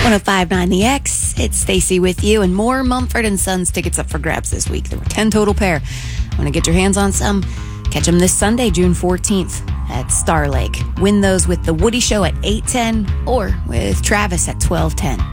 1059 The X. It's Stacy with you, and more Mumford & Sons tickets up for grabs this week. There were 10 total pair. Want to get your hands on some? Catch them this Sunday, June 14th at Star Lake. Win those with The Woody Show at 8:10 or with Travis at 12:10.